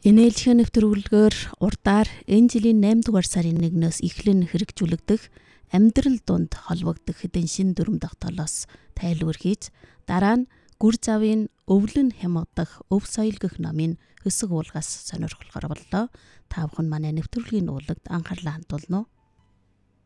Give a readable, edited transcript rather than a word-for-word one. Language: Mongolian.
Инээлхэн нэвтрүүлгээр урдаар энэ жилийн 8 дугаар сарын 1-ээс эхлэн хэрэгжүүлэгдэх амьдрал дунд холбогдох хэдэн шин дүрм тогтоолоос тайлбар хийж дараа нь гүр завын өвлөн хямгадах өв соёл гэх номын хэсэг уулгаас сонирхолгоор боллоо. Та бүхэн манай нэвтрүүлгийн уулагт анхаарлаа хандуулно.